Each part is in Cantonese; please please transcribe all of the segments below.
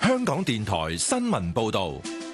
香港電台新聞報道。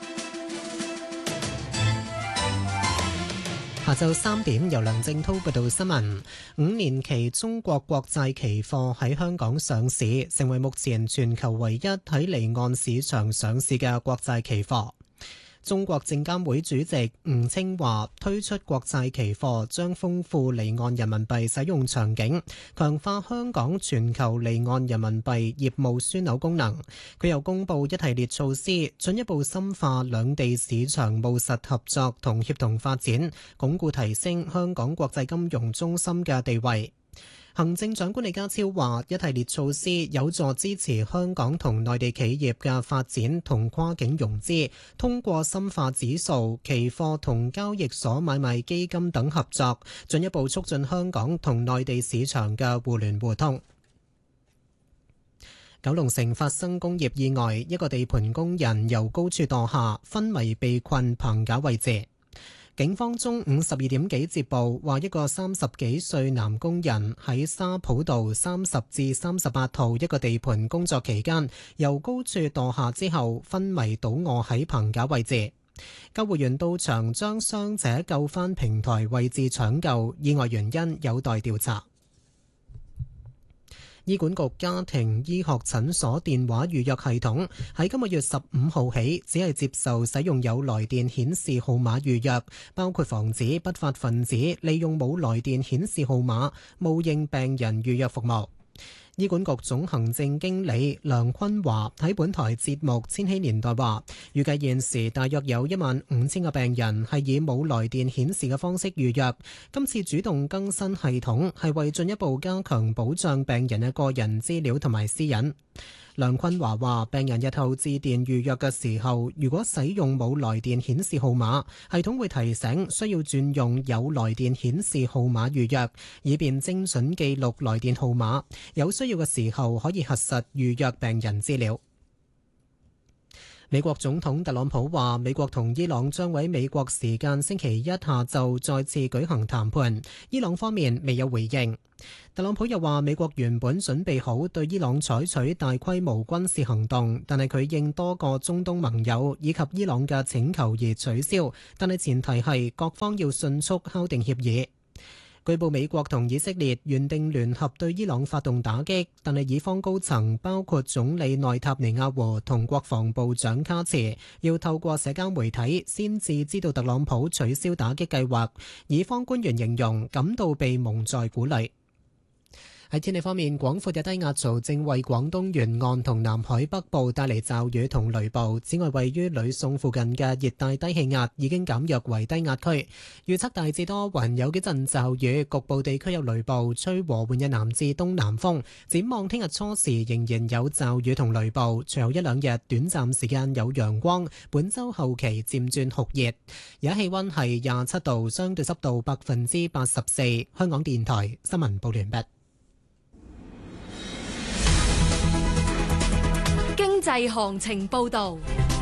下晝3點，由梁正濤報道新聞。5年期中國國債期貨喺香港上市，成為目前全球唯一喺離岸市場上市嘅國債期貨。中國證監會主席吳清華推出國債期貨，將豐富離岸人民幣使用場景，強化香港全球離岸人民幣業務樞紐功能。佢又公布一系列措施，進一步深化兩地市場務實合作同協同發展，鞏固提升香港國際金融中心嘅地位。行政長官李家超話，一系列措施有助支持香港同內地企業嘅發展同跨境融資，通過深化指數、期貨同交易所買賣基金等合作，進一步促進香港同內地市場嘅互聯互通。九龍城發生工業意外，一個地盤工人由高處墮下，昏迷被困棚架位置。警方中午12點幾接報，話一個30幾歲男工人喺沙浦道30至38號一個地盤工作期間，由高處墮下之後昏迷倒卧喺棚架位置。救護員到場將傷者救返平台位置搶救，意外原因有待調查。醫管局家庭醫學診所電話預約系統喺今個月15號起，只係接受使用有來電顯示號碼預約，包括防止不法分子利用冇來電顯示號碼冒認病人預約服務。醫管局總行政經理梁坤華喺本台節目《千禧年代》話，預計現時大約有15000個病人係以冇來電顯示嘅方式預約。今次主動更新系統係為進一步加強保障病人嘅個人資料同埋私隱。梁坤華話，病人日後致電預約嘅時候，如果使用冇來電顯示號碼，系統會提醒需要轉用有來電顯示號碼預約，以便精準記錄來電號碼，有需要嘅時候可以核實預約病人資料。美國總統特朗普話，美國同伊朗將喺美國時間星期一下晝再次舉行談判，伊朗方面未有回應。特朗普又話，美國原本準備好對伊朗採取大規模軍事行動，但係佢應多個中東盟友以及伊朗嘅請求而取消，但係前提係各方要迅速敲定協議。據報美國同以色列原定聯合對伊朗發動打擊，但係以方高層包括總理內塔尼亞胡同國防部長卡茨要透過社交媒體先至知道特朗普取消打擊計劃，以方官員形容感到被蒙在鼓裏。喺天氣方面，廣闊嘅低壓槽正為廣東沿岸同南海北部帶嚟驟雨同雷暴。此外，位於呂宋附近嘅熱帶低氣壓已經減弱為低壓區。預測大致多雲，有幾陣驟雨，局部地區有雷暴，吹和緩嘅南至東南風。展望聽日初時仍然有驟雨同雷暴，隨後一兩日短暫時間有陽光。本週後期漸轉酷熱。而家氣溫係27度，相對濕度84%。香港電台新聞報完畢。 經濟行情報道。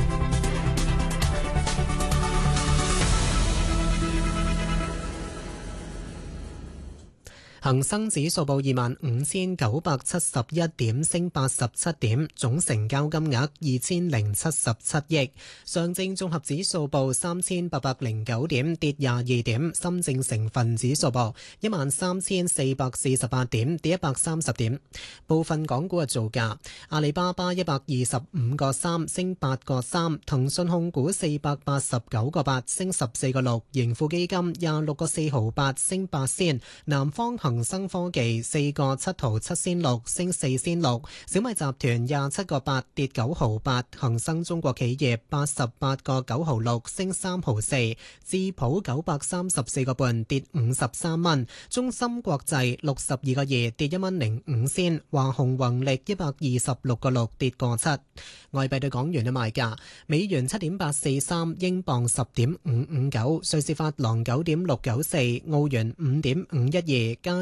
恒生指數報25,971點，升87點，總成交金額2077億。上證綜合指數報3809點，跌22點。深證成分指數報13,448點，跌130點。部分港股嘅造價：阿里巴巴125個3升8個3，騰訊控股489個8升14個6，盈富基金26個4毫8升8仙，南方恒生科技4個7毫7仙6升4仙6，小米集團27個8跌9毫8，恒生中國企業88個9毫6升3毫4，智普934個半跌53蚊，中芯國際62個2跌1蚊05仙，華虹宏力126個6跌個7。外幣對港元嘅賣價：美元7.843，英鎊10.559，瑞士法郎9.694，澳元5.512，加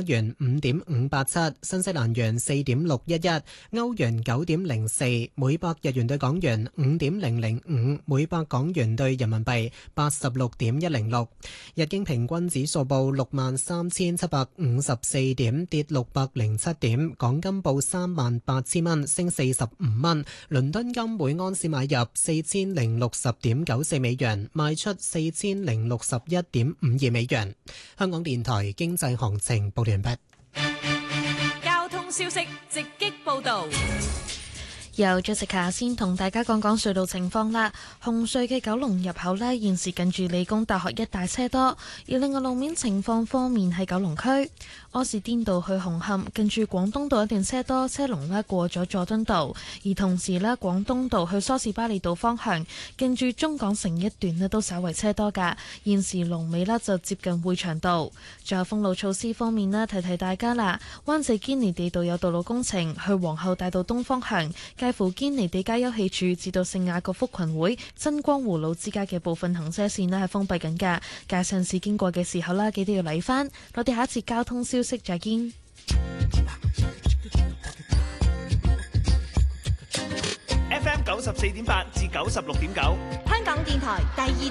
元5.587，新西蘭元4.611，歐元9.04，每百日元對港元5.005，每百港元對人民幣86.106。日經平均指數報63,754點，跌607點。港金報38,000蚊，升45蚊。倫敦金每安士買入4060.94美元，賣出4061.52美元。香港電台經濟行情報完畢。 交通消息直擊報道。 由 Jessica 先同大家講講隧道情況啦。紅隧嘅九龍入口呢，現時近住理工大學一帶車多。而另外路面情況方面，喺九龍區柯士甸道去紅磡近住廣東道一段車多，車龍呢過咗佐敦道。而同時呢，廣東道去梳士巴利道方向近住中港城一段呢都稍為車多㗎。現時龍尾呢就接近匯祥道。仲有封路措施方面呢，提提大家啦。灣仔堅尼地道有道路工程，去皇后大道東方向介乎堅尼地街休憩處至到聖雅各福群會真光湖老之街嘅部分行車線呢係封閉緊㗎，駕駛人士經過嘅時候啦，記得要嚟返。我哋下一次交通消息再見。 FM 94.8至96.9， 香港電台第二